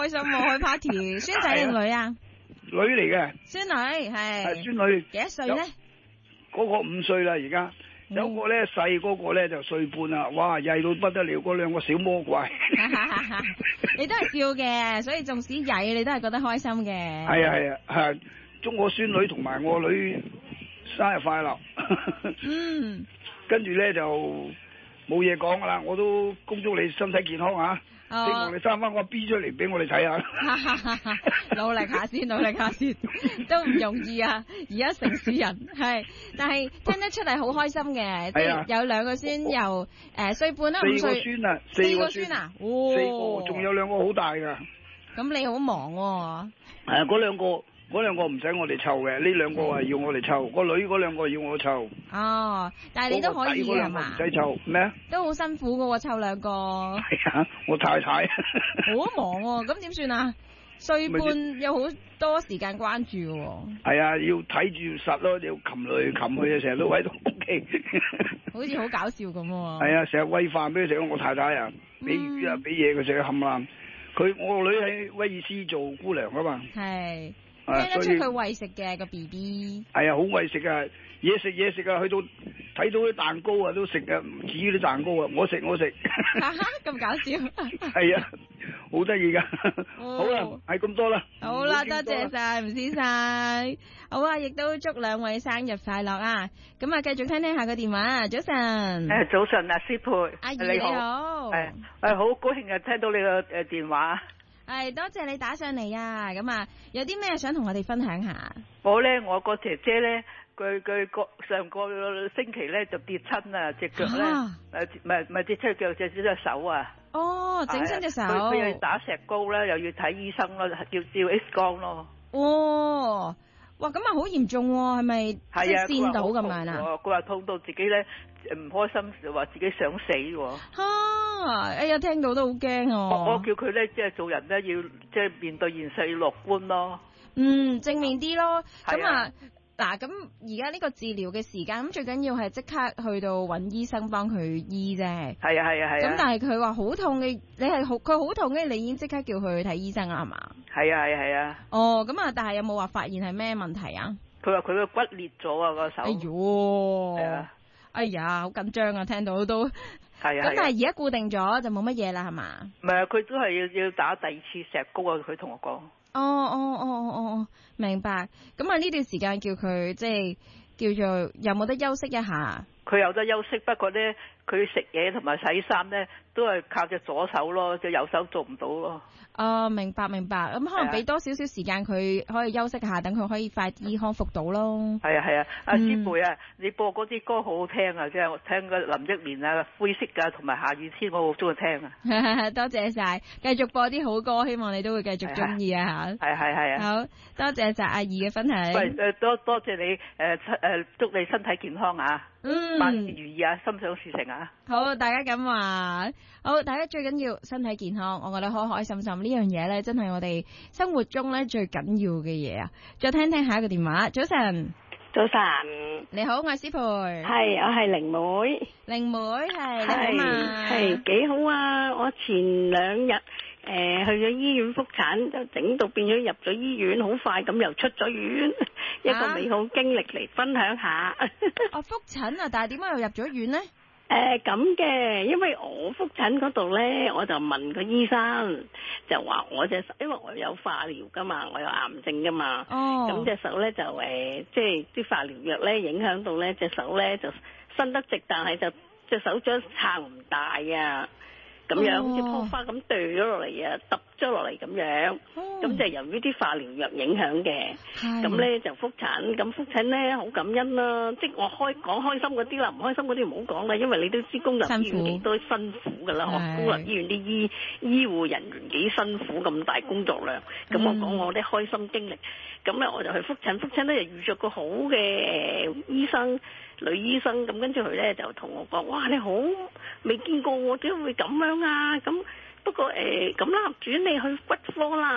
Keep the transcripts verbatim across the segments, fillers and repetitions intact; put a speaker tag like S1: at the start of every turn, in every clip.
S1: 開心喎，開 party。孫仔定女啊？
S2: 女嚟嘅。
S1: 孫女係。
S2: 係孫女。
S1: 幾多歲咧？
S2: 嗰個五歲啦，而家。有個咧細嗰個咧就歲半啦，哇曳到不得了，嗰兩個小魔怪。
S1: 你都係笑嘅，所以縱使曳你都係覺得開心嘅。
S2: 係啊係啊係，祝我孫女同埋我女生日快樂。
S1: 嗯。
S2: 跟住咧就冇嘢講噶啦，我都恭祝你身體健康啊！希望你生翻個 B 出嚟俾我哋睇下。
S1: 努力下先，努力下先，都唔容易啊！而家城市人係，但係聽得出嚟好開心嘅，即係有兩個孫又誒歲半啦，五歲。四個孫啊，四個孫啊，哦，四個，仲有兩個好大噶。咁你好忙喎。係啊，嗰兩個。嗰兩個唔使我哋湊嘅，呢兩個係要我哋湊，個女嗰兩個要我湊。哦，但係你都可以係嘛？唔使湊咩啊？都好辛苦噶喎，湊兩個。係啊，我太太。好忙喎，咁點算啊？歲半有好多時間關注喎。係啊，要睇住實咯，要擒來擒去啊，成日都喺度屋企。好似好搞笑咁喎。係啊，成日餵飯俾佢食，我太太啊，俾魚啊，俾嘢佢食，冚唪唥。佢我個女喺威爾斯做姑娘啊嘛。係。聽得出佢餵食嘅個 B B，係啊，好餵食啊，嘢食嘢食啊，去到睇到啲蛋糕啊都食啊，唔止啲蛋糕啊，我食我食，咁搞笑，係啊，好得意噶，好啦，係咁多啦，好啦，多謝晒吳先生，好啊，亦都祝兩位生日快樂啊，咁啊，繼續聽聽下個電話，早晨，誒，早晨啊，師佩，阿姨你好，誒，誒，好高興啊，聽到你個誒電話。係多謝你打上嚟啊！咁啊，有啲咩想同我哋分享下？我咧，我個姐姐咧，佢佢個上個星期咧就跌親啊，隻腳咧，誒唔係唔係跌親腳，隻隻手啊。哦，整親隻手。佢佢要打石膏啦，又要睇醫生咯，要照 X 光咯。哦，哇，咁啊好嚴重喎，係咪即係跣到咁樣啊？佢話痛到自己咧唔開心，話自己想死喎。哈！哎呀，聽到都好驚哦。我我叫佢咧，即係做人咧，要即係面對現實要樂觀咯。嗯，正面啲咯。咁啊，嗱，咁而家呢個治療嘅時間，咁最緊要係即刻去到揾醫生幫佢醫啫。係啊係啊係啊。咁但係佢話好痛嘅，你係好佢好痛嘅，你已經即刻叫佢去睇醫生啦，係嘛？係啊係啊係啊。哦，咁啊，但係有冇話發現係咩問題啊？佢話佢個骨裂咗啊，個手。哎喲。係啊。哎呀，好緊張啊！聽到都係啊。咁但係而家固定咗就冇乜嘢啦，係嘛？唔係啊，佢都係要要打第二次石膏啊！佢同我講。哦哦哦哦哦，明白。咁啊呢段時間叫佢即係叫做有冇得休息一下？佢有得休息，不過咧佢食嘢同埋洗衫咧都係靠隻左手咯，隻右手做唔到咯。哦，明白明白。咁可能俾多少少時間佢可以休息下，等佢可以快啲康復到咯。係啊係啊，阿師貝啊，你播嗰啲歌好好聽啊，即係我聽個林憶蓮啊、灰色啊同埋下雨天，我好中意聽啊。多謝晒，繼續播啲好歌，希望你都會繼續中意啊吓。係係係啊。好多謝晒阿姨嘅分享。喂誒，多多謝你誒誒，祝你身體健康啊！嗯，萬事如意啊，心想事成啊！好，大家咁話，好，大家最緊要身體健康，我覺得開開心心呢樣嘢咧，真係我哋生活中咧最緊要嘅嘢啊！再聽聽下一個電話，早晨，早晨，你好，我係師培，係，我係玲妹，玲妹係，你好嘛？係幾好啊！我前兩日誒去咗醫院復診，就整到變咗入咗醫院，好快咁又出咗院。一個美好經歷嚟分享下。我復診啊，但係點解又入咗院呢？誒咁嘅，因為我復診嗰度咧，我就問個醫生，就話我隻手，因為我有化療噶嘛，我有癌症噶嘛。哦。咁隻手咧就誒，即係啲化療藥咧影響到咧隻手咧就伸得直，但係就隻手掌撐唔大啊。咁樣好似樖花咁掉咗落嚟啊，揼咗落嚟咁樣，咁就由於啲化療藥影響嘅，咁咧就復診，咁復診咧好感恩啦，即係我開講開心嗰啲啦，唔開心嗰啲唔好講啦，因為你都知公立醫院幾多辛苦噶啦，學公立醫院啲醫醫護人員幾辛苦，咁大工作量，咁我講我啲開心經歷，咁咧我就去復診，復診咧就遇着個好嘅誒醫生。女醫生咁跟住佢咧就同我講，哇，你好未見過我點會咁樣啊？咁不過誒咁啦，轉你去骨科啦。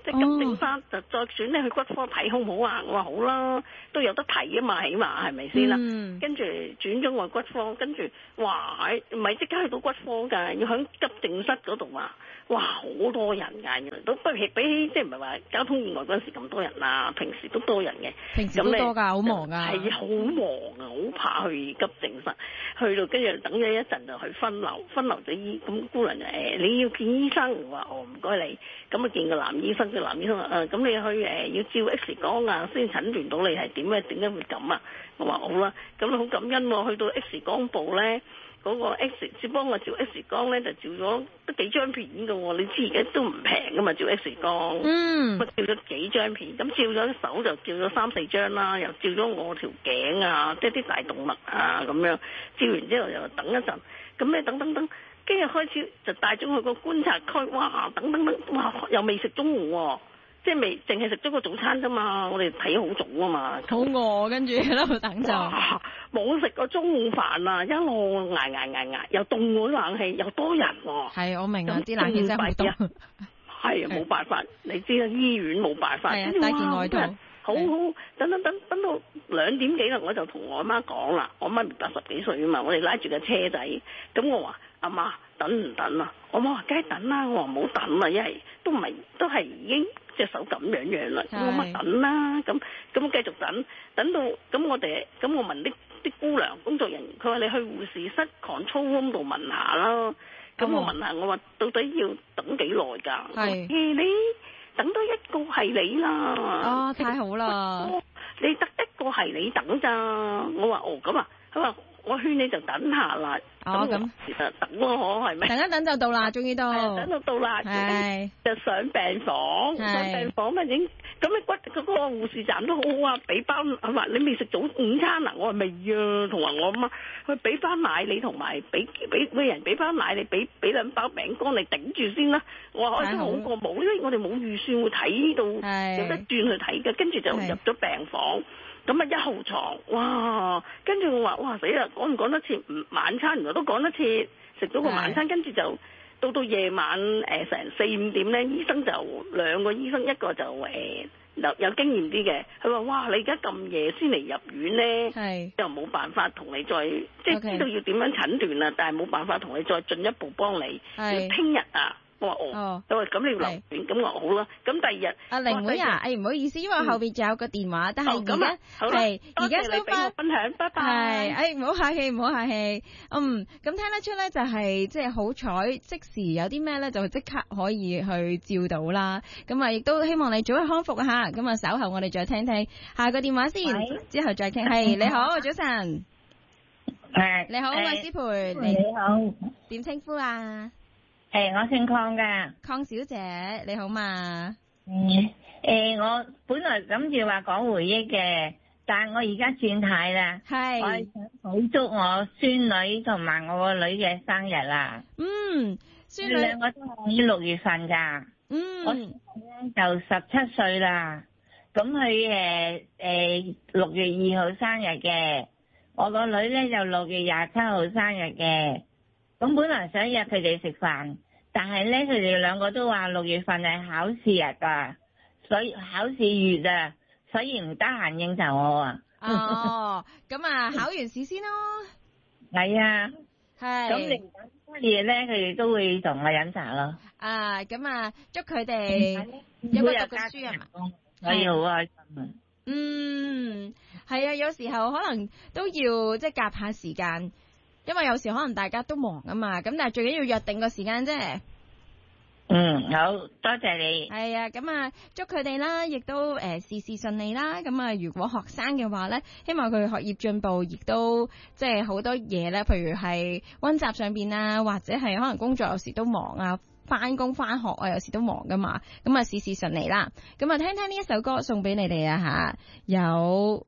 S3: 即係急症室就再選你去骨科睇好唔好啊？我話好啦，都有得睇啊嘛，起碼係咪先啦？嗯、跟住轉咗我骨科，跟住哇，唔係即刻去到骨科㗎，要喺急症室嗰度啊！哇，好多人㗎，原來都不比比起即係唔係話交通意外嗰陣時咁多人啊，平時都多人嘅。
S1: 平時都多㗎，好忙㗎。
S3: 係好忙啊，好怕去急症室，去到跟住等咗一陣就去分流，分流咗醫，咁姑娘就誒你要見醫生，我話哦唔該你，咁啊見個男醫生，個男醫生話誒咁你去誒、呃、要照 X 光啊，先診斷到你係點啊，點解會咁啊？我話好啦，咁好感恩喎，去到 X 光部咧。嗰個 X 先幫我照 X 光咧，就照咗都幾張片㗎喎。你知而家都唔平㗎嘛，照 X 光。嗯。咁照咗幾張片，咁照咗手就照咗三四張啦，又照咗我條頸啊，即係啲大動脈啊咁樣。照完之後又等一陣，咁咧等等等，跟住開始就帶咗去個觀察區，哇！等等等，哇！又未食中午喎。即係未，淨係食咗個早餐啫嘛，我哋睇好早啊嘛。
S1: 肚餓，跟住喺度等就。
S3: 冇食過中午飯啊，一路捱捱捱捱，又凍咗冷氣，又多人喎。
S1: 係，我明啊，啲冷氣真係好凍。
S3: 係啊，冇辦法，你知啦，醫院冇辦法。
S1: 係啊，帶件外套。
S3: 好好，等等等等到兩點幾啦，我就同我阿媽講啦，我媽咪八十幾歲啊嘛，我哋拉住個車仔，咁我話阿媽等唔等啊？我媽話梗係等啦，我話唔好等啦，因為都唔係都係已經。隻手咁樣樣啦，我乜等啦，咁咁繼續等，等到咁我哋咁我問啲啲姑娘工作人員，佢話你去護士室 control room 度問下啦，咁我問下我話到底要等幾耐㗎？係，誒你等多一個係你啦，
S1: 啊太好啦，
S3: 你得一個係你等咋？我話哦咁啊，佢話我勸你就等下啦。
S1: 哦咁，
S3: 其實等咯，可係咪？
S1: 等一等就到啦，終於到。
S3: 等到到啦，係就上病房，上病房咪影。咁你骨嗰個護士站都好好啊，俾包佢話你未食早午餐啊，我話未啊，同埋我阿媽佢俾包奶你，同埋俾俾俾人俾包奶你，俾俾兩包餅乾你頂住先啦。我話開心好過冇，因為我哋冇預算會睇到有得轉去睇嘅，跟住就入咗病房。咁啊一號床，哇！跟住我話哇死啦，趕唔趕得切？唔晚餐原來都趕得切，食咗個晚餐，跟住就到到夜晚誒成四五點咧，醫生就兩個醫生，一個就誒、呃、有有經驗啲嘅，佢話哇你而家咁夜先嚟入院咧，係又冇辦法同你再即係知道要點樣診斷啦，但係冇辦法同你再進一步幫你，要聽日啊。我話哦，佢話咁你要留院，咁我好啦。咁第二日，
S1: 阿玲妹啊，誒唔好意思，因為後邊仲有個電話，但係而家係而家收翻
S3: 分享，拜拜。
S1: 係，誒唔好客氣，唔好客氣。嗯，咁聽得出咧，就係即係好彩，即時有啲咩咧，就即刻可以去照到啦。咁啊，亦都希望你早日康復吓。咁啊，稍後我哋再聽聽下個電話先，之後再傾。係你好，早晨。
S4: 誒，
S1: 你好，麥思培。
S4: 你好。
S1: 點稱呼啊？
S4: 誒、欸，我姓鄺噶，
S1: 鄺小姐，你好嘛？
S4: 嗯，誒、欸，我本來諗住話講回憶嘅，但係我而家轉態啦，係，我係想好祝我孫女同埋我個女嘅生日啦。嗯，孫女兩個都係六月份噶。嗯，我孫女咧就十七歲啦，咁佢誒誒六月二號生日嘅，我個女咧就六月廿七號生日嘅。咁本來想約佢哋食飯，但係咧佢哋兩個都話六月份係考試日噶，所以考試月啊，所以唔得閒應酬我啊。
S1: 哦，咁啊，考完試先咯。
S4: 係啊，
S1: 係。
S4: 咁你乜嘢咧？佢哋都會同我飲茶咯。
S1: 啊，咁啊，祝佢哋有冇讀過書啊？
S4: 可以好開心啊。
S1: 嗯，係啊，有時候可能都要即係夾下時間。因為有時可能大家都忙啊嘛，咁但係最緊要約定個時間啫。
S4: 嗯，好多謝你。
S1: 係啊，咁啊，祝佢哋啦，亦都誒、呃、事事順利啦。咁啊，如果學生嘅話咧，希望佢學業進步，亦都即係好多嘢咧，譬如係溫習上邊啊，或者係可能工作有時都忙啊，翻工翻學啊，有時都忙噶嘛。咁啊，事事順利啦。咁啊，聽聽呢一首歌送俾你哋啊吓，有。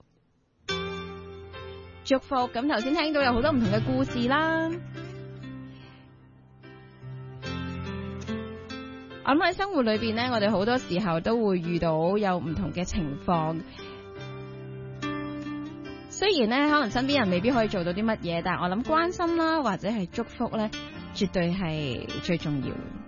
S1: 祝福，咁頭先聽到有好多唔同嘅故事啦。我諗喺生活裏邊呢，我哋好多時候都會遇到有唔同嘅情況。雖然呢，可能身邊人未必可以做到啲乜嘢，但係我諗關心啦，或者係祝福呢，絕對係最重要。